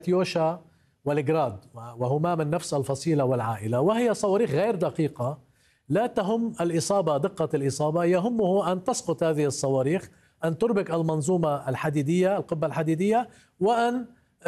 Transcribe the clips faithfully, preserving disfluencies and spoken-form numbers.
كاتيوشا والجراد، وهما من نفس الفصيلة والعائلة، وهي صواريخ غير دقيقة لا تهم الإصابة دقة الإصابة، يهمه أن تسقط هذه الصواريخ، أن تربك المنظومة الحديدية القبة الحديدية، وأن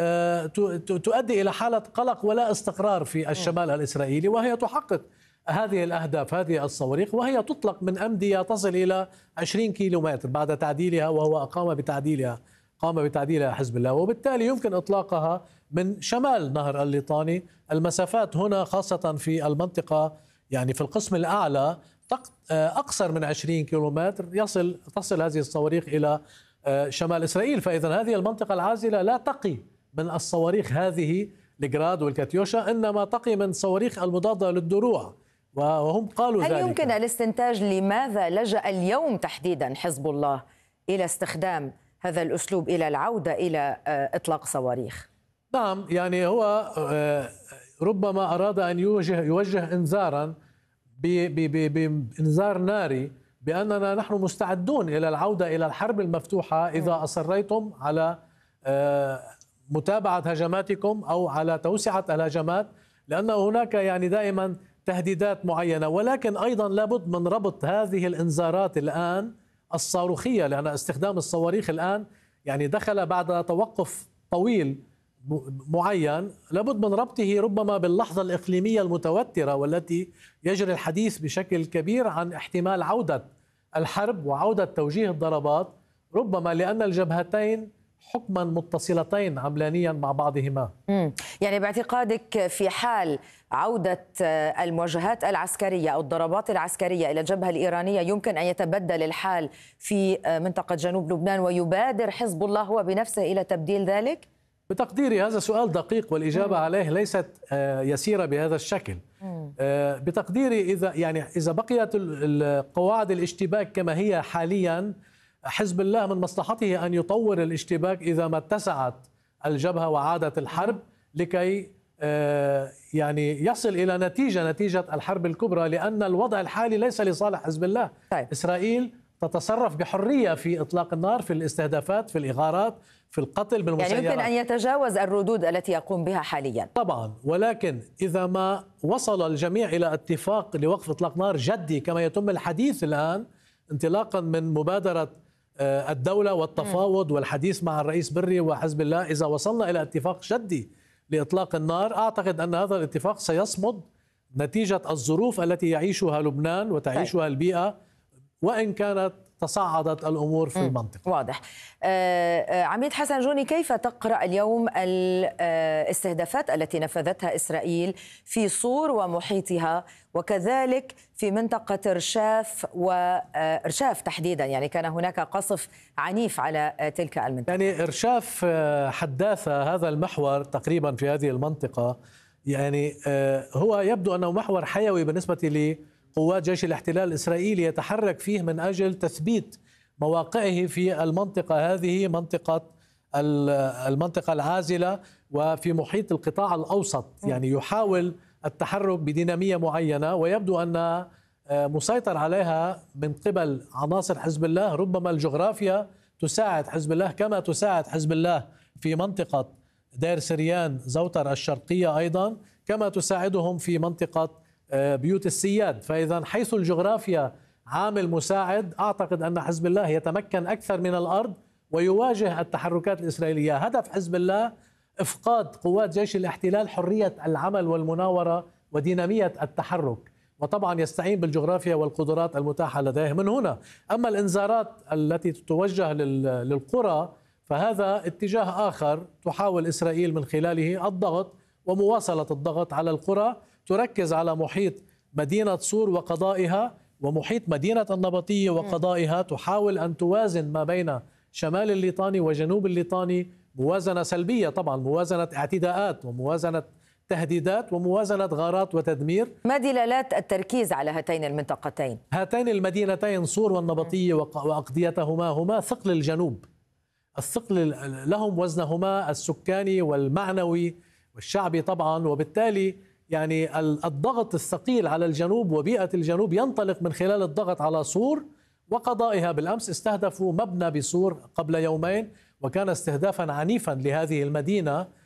تؤدي إلى حالة قلق ولا استقرار في الشمال الإسرائيلي، وهي تحقق هذه الأهداف. هذه الصواريخ وهي تطلق من أمدية تصل إلى عشرين كيلومتر بعد تعديلها، وهو أقام بتعديلها قام بتعديلها حزب الله، وبالتالي يمكن إطلاقها من شمال نهر الليطاني. المسافات هنا خاصة في المنطقة يعني في القسم الأعلى أقصر من عشرين كيلومتر، يصل تصل هذه الصواريخ إلى شمال إسرائيل. فإذا هذه المنطقة العازلة لا تقي من الصواريخ هذه الجراد والكاتيوشا، إنما تقي من صواريخ المضادة للدروع، وهم قالوا هل ذلك. هل يمكن الاستنتاج لماذا لجأ اليوم تحديدا حزب الله إلى استخدام هذا الأسلوب، إلى العودة إلى إطلاق صواريخ؟ نعم، يعني هو ربما أراد أن يوجه يوجه إنذارا بإنذار ناري بأننا نحن مستعدون إلى العودة إلى الحرب المفتوحة إذا أصريتم على متابعة هجماتكم أو على توسعة الهجمات، لأن هناك يعني دائما تهديدات معينة، ولكن أيضا لابد من ربط هذه الإنذارات الآن الصاروخية، لأن استخدام الصواريخ الآن يعني دخل بعد توقف طويل معين، لابد من ربطه ربما باللحظة الإقليمية المتوترة، والتي يجري الحديث بشكل كبير عن احتمال عودة الحرب وعودة توجيه الضربات، ربما لأن الجبهتين حكما متصلتين عملانيا مع بعضهما. يعني باعتقادك في حال عودة المواجهات العسكرية أو الضربات العسكرية إلى الجبهة الإيرانية يمكن أن يتبدل الحال في منطقة جنوب لبنان، ويبادر حزب الله هو بنفسه إلى تبديل ذلك؟ بتقديري هذا سؤال دقيق، والإجابة مم. عليه ليست يسيرة بهذا الشكل. مم. بتقديري إذا يعني إذا بقيت قواعد الاشتباك كما هي حاليا، حزب الله من مصلحته أن يطور الاشتباك إذا ما اتسعت الجبهة وعادت الحرب، لكي يعني يصل إلى نتيجة نتيجة الحرب الكبرى، لأن الوضع الحالي ليس لصالح حزب الله. طيب. إسرائيل تتصرف بحرية في إطلاق النار، في الاستهدافات، في الإغارات، في القتل بالمسيرات، يعني يمكن أن يتجاوز الردود التي يقوم بها حاليا طبعا، ولكن إذا ما وصل الجميع إلى اتفاق لوقف إطلاق نار جدي كما يتم الحديث الآن، انطلاقا من مبادرة الدولة والتفاوض والحديث مع الرئيس بري وحزب الله، إذا وصلنا إلى اتفاق جدي لإطلاق النار، أعتقد أن هذا الاتفاق سيصمد نتيجة الظروف التي يعيشها لبنان وتعيشها البيئة، وإن كانت تصاعدت الأمور في المنطقة. واضح. آه عميد حسن جوني، كيف تقرأ اليوم الاستهدافات التي نفذتها إسرائيل في صور ومحيطها، وكذلك في منطقة رشاف ورشاف تحديدا؟ يعني كان هناك قصف عنيف على تلك المنطقة. يعني رشاف حداثة هذا المحور تقريبا في هذه المنطقة، يعني هو يبدو أنه محور حيوي بالنسبة لي قوات جيش الاحتلال الإسرائيلي، يتحرك فيه من أجل تثبيت مواقعه في المنطقة هذه، منطقة المنطقة العازلة وفي محيط القطاع الأوسط، يعني يحاول التحرك بدينامية معينة، ويبدو أن مسيطر عليها من قبل عناصر حزب الله. ربما الجغرافيا تساعد حزب الله كما تساعد حزب الله في منطقة دير سريان زوتر الشرقية، أيضا كما تساعدهم في منطقة بيوت السياد. فإذا حيث الجغرافيا عامل مساعد، أعتقد أن حزب الله يتمكن أكثر من الأرض ويواجه التحركات الإسرائيلية. هدف حزب الله إفقاد قوات جيش الاحتلال حرية العمل والمناورة ودينامية التحرك، وطبعا يستعين بالجغرافيا والقدرات المتاحة لديه من هنا. أما الإنذارات التي تتوجه للقرى فهذا اتجاه آخر، تحاول إسرائيل من خلاله الضغط ومواصلة الضغط على القرى، تركز على محيط مدينة صور وقضائها ومحيط مدينة النبطية وقضائها، تحاول أن توازن ما بين شمال الليطاني وجنوب الليطاني موازنة سلبية، طبعا موازنة اعتداءات وموازنة تهديدات وموازنة غارات وتدمير. ما دلالات التركيز على هاتين المنطقتين؟ هاتين المدينتين صور والنبطية وأقضيتهما هما ثقل الجنوب، الثقل لهم وزنهما السكاني والمعنوي والشعبي طبعا، وبالتالي يعني الضغط الثقيل على الجنوب وبيئة الجنوب ينطلق من خلال الضغط على صور وقضائها. بالأمس استهدفوا مبنى بصور قبل يومين، وكان استهدافا عنيفا لهذه المدينة